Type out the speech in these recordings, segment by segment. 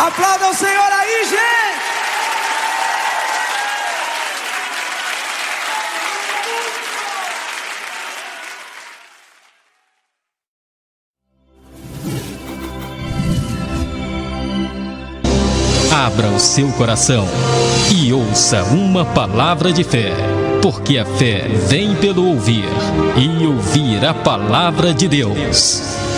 Aplauda o Senhor aí, gente! Abra o seu coração e ouça uma palavra de fé, porque a fé vem pelo ouvir, e ouvir a palavra de Deus.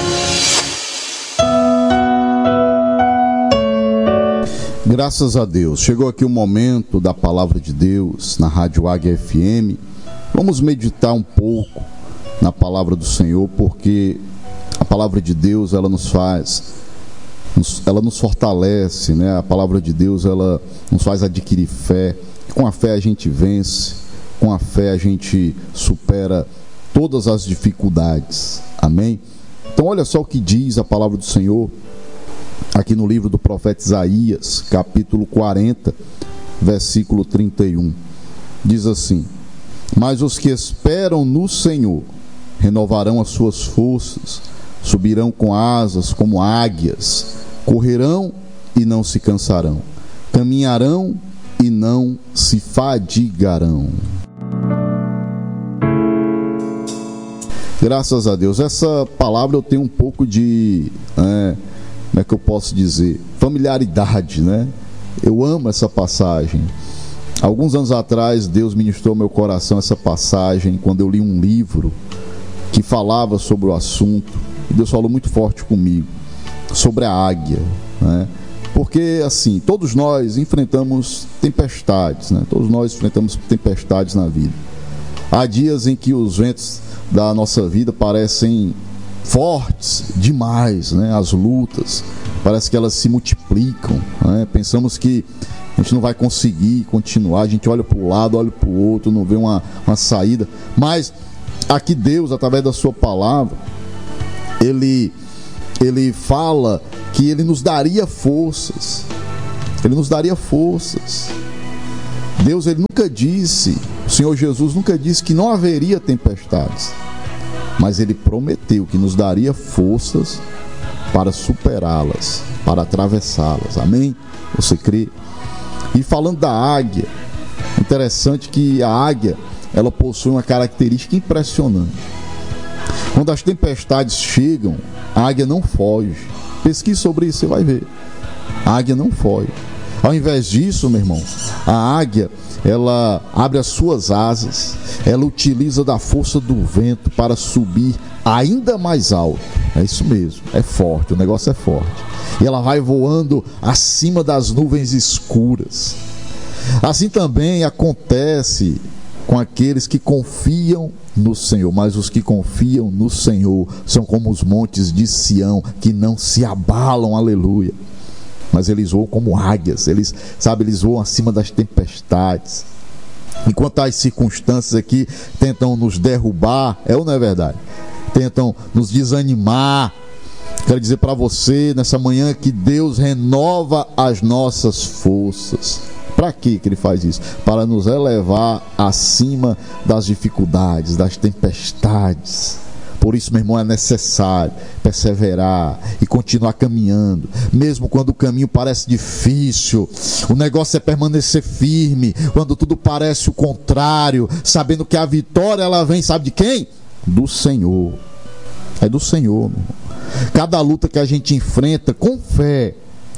Graças a Deus, chegou aqui o momento da palavra de Deus na Rádio Águia FM. Vamos meditar um pouco na palavra do Senhor, porque a palavra de Deus, ela nos fortalece, né? A palavra de Deus, ela nos faz adquirir fé. Com a fé a gente vence, com a fé a gente supera todas as dificuldades. Amém? Então olha só o que diz a palavra do Senhor aqui no livro do profeta Isaías, capítulo 40, versículo 31. Diz assim: mas os que esperam no Senhor renovarão as suas forças, subirão com asas como águias, correrão e não se cansarão, caminharão e não se fadigarão. Graças a Deus. Essa palavra eu tenho um pouco de, como é que eu posso dizer, familiaridade, né? Eu amo essa passagem. Alguns anos atrás Deus ministrou ao meu coração essa passagem quando eu li um livro que falava sobre o assunto, e Deus falou muito forte comigo sobre a águia, né? Porque assim, todos nós enfrentamos tempestades, né? Todos nós enfrentamos tempestades na vida. Há dias em que os ventos da nossa vida parecem fortes demais, né? As lutas, parece que elas se multiplicam, né? Pensamos que a gente não vai conseguir continuar, a gente olha para o lado, olha para o outro, não vê uma saída. Mas aqui Deus, através da sua palavra, Ele fala que Ele nos daria forças. Ele nos daria forças. Deus, Ele nunca disse, o Senhor Jesus nunca disse que não haveria tempestades, mas Ele prometeu que nos daria forças para superá-las, para atravessá-las. Amém? Você crê? E falando da águia, interessante que a águia, ela possui uma característica impressionante. Quando as tempestades chegam, a águia não foge. Pesquise sobre isso, você vai ver. A águia não foge. Ao invés disso, meu irmão, a águia, ela abre as suas asas, ela utiliza da força do vento para subir ainda mais alto. É isso mesmo, é forte, o negócio é forte. E ela vai voando acima das nuvens escuras. Assim também acontece com aqueles que confiam no Senhor, mas os que confiam no Senhor são como os montes de Sião, que não se abalam, aleluia. Mas eles voam como águias, eles voam acima das tempestades. Enquanto as circunstâncias aqui tentam nos derrubar, é ou não é verdade? Tentam nos desanimar. Quero dizer para você nessa manhã que Deus renova as nossas forças. Para que Ele faz isso? Para nos elevar acima das dificuldades, das tempestades. Por isso, meu irmão, é necessário perseverar e continuar caminhando, mesmo quando o caminho parece difícil. O negócio é permanecer firme quando tudo parece o contrário, sabendo que a vitória, ela vem, sabe de quem? Do Senhor. É do Senhor, meu irmão. Cada luta que a gente enfrenta com fé,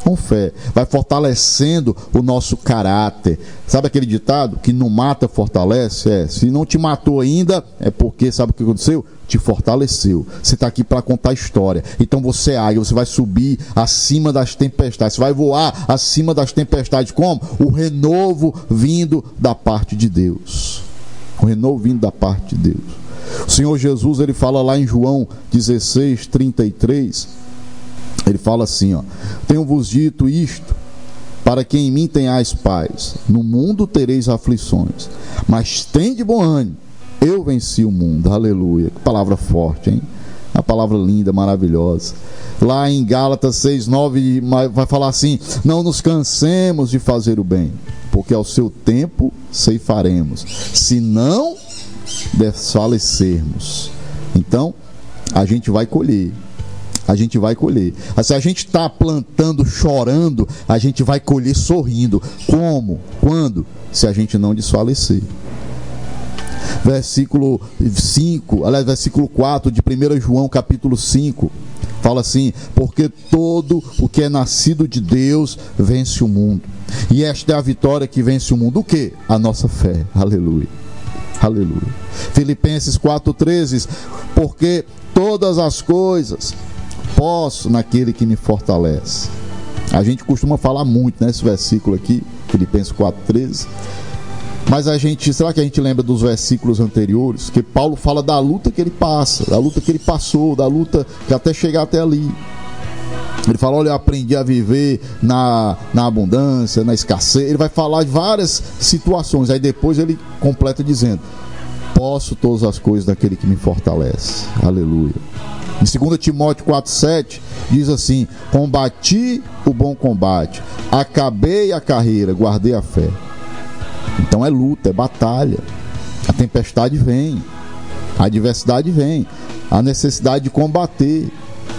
vai fortalecendo o nosso caráter. Sabe aquele ditado? Que não mata, fortalece? Se não te matou ainda, é porque, sabe o que aconteceu? Te fortaleceu. Você está aqui para contar a história. Então você é águia, você vai subir acima das tempestades, você vai voar acima das tempestades. Como? O renovo vindo da parte de Deus. O renovo vindo da parte de Deus. O Senhor Jesus, Ele fala lá em João 16, 33, Ele fala assim, tenho-vos dito isto, para que em mim tenhais paz. No mundo tereis aflições, mas tende bom ânimo, eu venci o mundo. Aleluia. Que palavra forte, hein? Uma palavra linda, maravilhosa. Lá em Gálatas 6, 9, vai falar assim: não nos cansemos de fazer o bem, porque ao seu tempo ceifaremos, se não desfalecermos. Então a gente vai colher. a gente vai colher. Se a gente está plantando chorando, a gente vai colher sorrindo. Como? Quando? Se a gente não desfalecer. Versículo 4 de 1 João capítulo 5 fala assim: porque todo o que é nascido de Deus vence o mundo, e esta é a vitória que vence o mundo. O que? A nossa fé. Aleluia, aleluia. Filipenses 4,13: porque todas as coisas posso naquele que me fortalece. A gente costuma falar muito nesse versículo aqui, Filipenses 4,13. Mas será que a gente lembra dos versículos anteriores? Que Paulo fala da luta que ele passa, da luta que ele passou, da luta que até chegar até ali. Ele fala: olha, eu aprendi a viver na abundância, na escassez. Ele vai falar de várias situações. Aí depois ele completa dizendo: posso todas as coisas daquele que me fortalece. Aleluia. Em 2 Timóteo 4,7 diz assim: combati o bom combate, acabei a carreira, guardei a fé. Então é luta, é batalha. A tempestade vem, a adversidade vem, a necessidade de combater.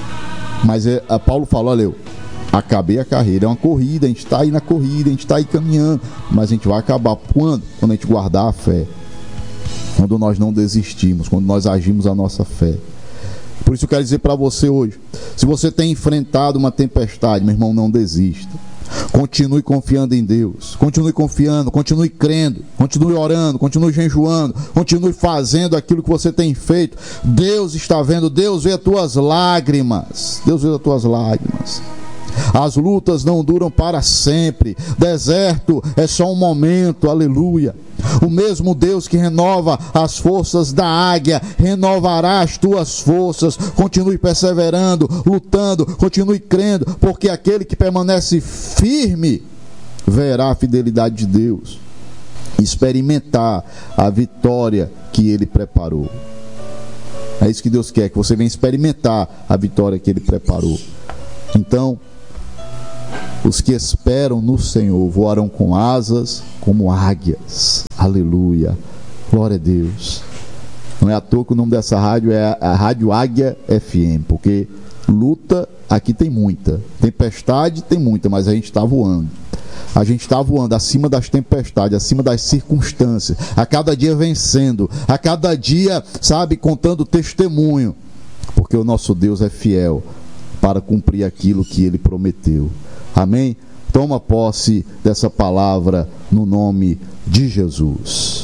Mas Paulo fala: olha, eu acabei a carreira. É uma corrida, a gente está aí na corrida, a gente está aí caminhando, mas a gente vai acabar. Quando? Quando a gente guardar a fé, quando nós não desistimos, quando nós agimos a nossa fé. Por isso eu quero dizer para você hoje: se você tem enfrentado uma tempestade, meu irmão, não desista. Continue confiando em Deus, continue confiando, continue crendo, continue orando, continue jejuando, continue fazendo aquilo que você tem feito. Deus está vendo, Deus vê as tuas lágrimas, Deus vê as tuas lágrimas. As lutas não duram para sempre, deserto é só um momento, aleluia. O mesmo Deus que renova as forças da águia renovará as tuas forças. Continue perseverando, lutando, continue crendo, porque aquele que permanece firme verá a fidelidade de Deus, experimentar a vitória que Ele preparou. É isso que Deus quer, que você venha experimentar a vitória que Ele preparou. Então, os que esperam no Senhor voarão com asas como águias. Aleluia. Glória a Deus. Não é à toa que o nome dessa rádio é a Rádio Águia FM, porque luta aqui tem muita, tempestade tem muita, mas a gente está voando. A gente está voando acima das tempestades, acima das circunstâncias, a cada dia vencendo, a cada dia, contando testemunho, porque o nosso Deus é fiel para cumprir aquilo que Ele prometeu. Amém? Toma posse dessa palavra no nome de Jesus.